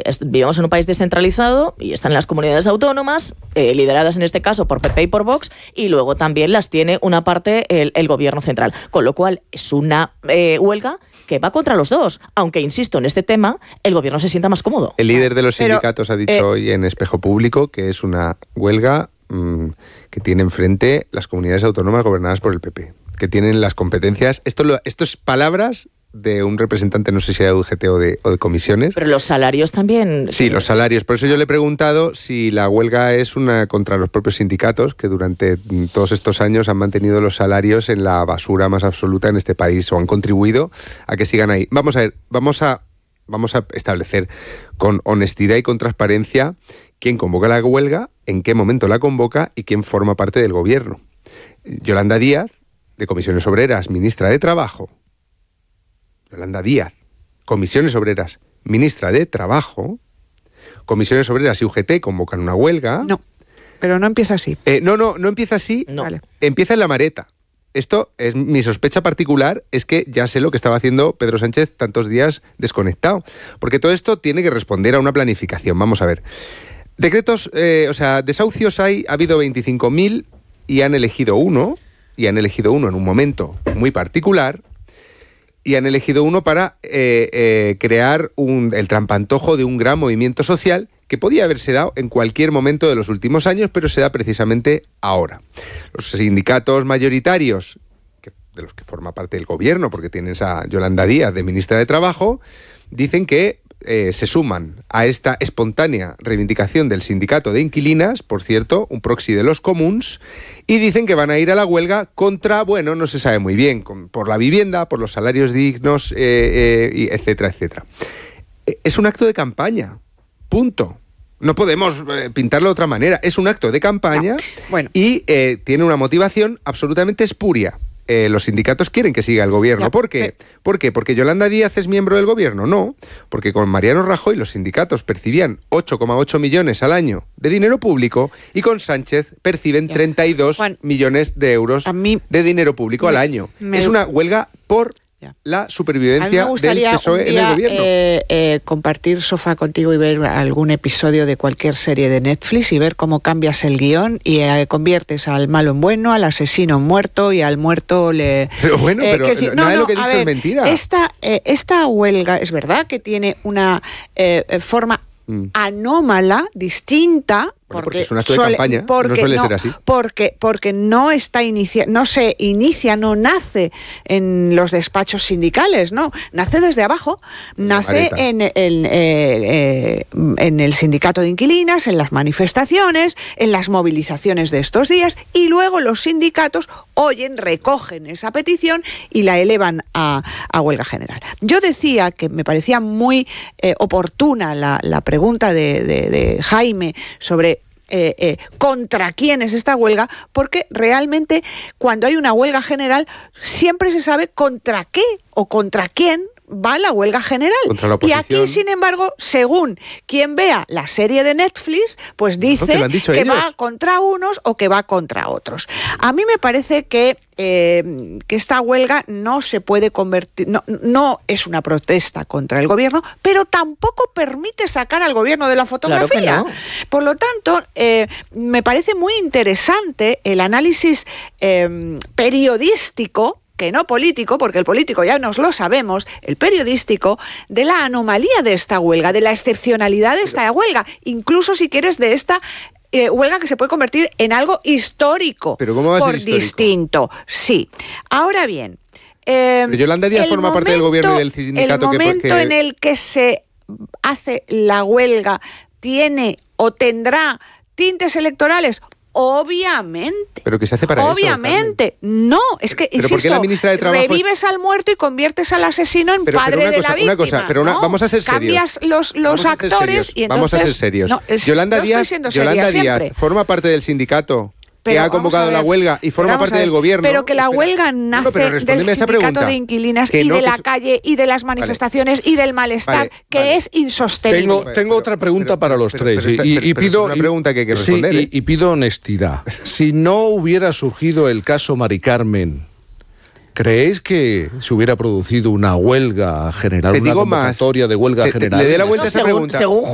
vivimos en un país descentralizado y están las comunidades autónomas, lideradas en este caso por PP y por Vox, y luego también las tiene una parte el gobierno central. Con lo cual es una huelga que va contra los dos, aunque, insisto, en este tema el gobierno se sienta más cómodo. El líder de los sindicatos ha dicho hoy en Espejo Público que es una huelga que tiene enfrente las comunidades autónomas gobernadas por el PP, que tienen las competencias. Esto es palabras de un representante, no sé si era de UGT o de comisiones. Pero los salarios también... Sí, los salarios. Por eso yo le he preguntado si la huelga es una contra los propios sindicatos, que durante todos estos años han mantenido los salarios en la basura más absoluta en este país, o han contribuido a que sigan ahí. Vamos a ver, vamos a establecer con honestidad y con transparencia quién convoca la huelga, en qué momento la convoca y quién forma parte del gobierno. Yolanda Díaz, de Comisiones Obreras, ministra de Trabajo. Yolanda Díaz, Comisiones Obreras, ministra de Trabajo. Comisiones Obreras y UGT convocan una huelga. No, pero no empieza así. No empieza así. No. Vale. Empieza en la Mareta. Esto es mi sospecha particular, es que ya sé lo que estaba haciendo Pedro Sánchez tantos días desconectado. Porque todo esto tiene que responder a una planificación. Vamos a ver. Decretos, desahucios ha habido 25.000 y han elegido uno en un momento muy particular, y han elegido uno para crear el trampantojo de un gran movimiento social que podía haberse dado en cualquier momento de los últimos años, pero se da precisamente ahora. Los sindicatos mayoritarios, de los que forma parte el gobierno, porque tienes a Yolanda Díaz de ministra de Trabajo, dicen que se suman a esta espontánea reivindicación del sindicato de inquilinas, por cierto, un proxy de los comuns, y dicen que van a ir a la huelga contra, no se sabe muy bien, por la vivienda, por los salarios dignos, etcétera, etcétera. Es un acto de campaña, punto. No podemos pintarlo de otra manera. Es un acto de campaña y tiene una motivación absolutamente espuria. Los sindicatos quieren que siga el gobierno. ¿Por qué? ¿Por qué? ¿Porque Yolanda Díaz es miembro del gobierno? No, porque con Mariano Rajoy los sindicatos percibían 8,8 millones al año de dinero público y con Sánchez perciben 32 millones de euros de dinero público al año. Es una huelga por la supervivencia del PSOE en el gobierno. Compartir sofá contigo y ver algún episodio de cualquier serie de Netflix y ver cómo cambias el guión y conviertes al malo en bueno, al asesino en muerto y al muerto le... Pero nada de lo que he dicho es mentira. Esta huelga es verdad que tiene una forma anómala, distinta, porque es un acto de campaña, no suele ser así. Porque no nace en los despachos sindicales, no, nace desde abajo, nace en el sindicato de inquilinas, en las manifestaciones, en las movilizaciones de estos días, y luego los sindicatos recogen esa petición y la elevan a huelga general. Yo decía que me parecía muy oportuna la pregunta de Jaime sobre contra quién es esta huelga, porque realmente cuando hay una huelga general siempre se sabe contra qué o contra quién va la huelga general. Y aquí, sin embargo, según quien vea la serie de Netflix, pues dice que va contra unos o que va contra otros. A mí me parece que esta huelga no se puede convertir, no es una protesta contra el gobierno, pero tampoco permite sacar al gobierno de la fotografía. Claro que no. Por lo tanto, me parece muy interesante el análisis periodístico, que no político, porque el político ya nos lo sabemos, el periodístico, de la anomalía de esta huelga, de la excepcionalidad de esta huelga, incluso si quieres de esta huelga que se puede convertir en algo histórico. ¿Pero cómo va a ser histórico? Distinto, sí. Ahora bien, pero Yolanda Díaz forma parte del gobierno y del sindicato. El momento en el que se hace la huelga tiene o tendrá tintes electorales. Obviamente. ¿Pero qué se hace para Obviamente. eso? Carmen? No, es que, ¿Pero insisto, por qué la ministra de Trabajo revives al muerto y conviertes al asesino en padre de la víctima. Vamos a ser serios. Cambias los actores y entonces... Vamos a ser serios. No, Yolanda Díaz forma parte del sindicato que ha convocado la huelga y forma parte del gobierno. Pero que la huelga nace del sindicato de inquilinas y de la calle y de las manifestaciones y del malestar, que es insostenible. Tengo otra pregunta para los tres y pido una pregunta que hay que responder. Sí, y pido honestidad. Si no hubiera surgido el caso Mari Carmen, ¿creéis que se hubiera producido una huelga general, una convocatoria de huelga general? Le dé la vuelta a esa pregunta. Según